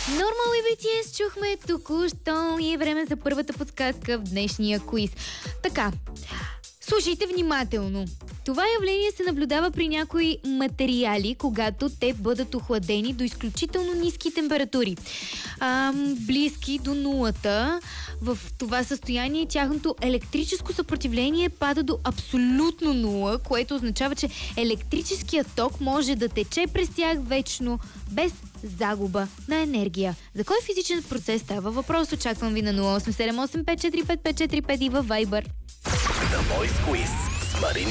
Нормал и BTS чухме току-що и е време за първата подсказка в днешния квиз. Така, слушайте внимателно. Това явление се наблюдава при някои материали, когато те бъдат охладени до изключително ниски температури. Близки до нулата. В това състояние тяхното електрическо съпротивление пада до абсолютно нула, което означава, че електрическият ток може да тече през тях вечно, без загуба на енергия. За кой физичен процес става въпрос? Очаквам ви на 0878545545 и във Viber. The Voice Quiz с Марин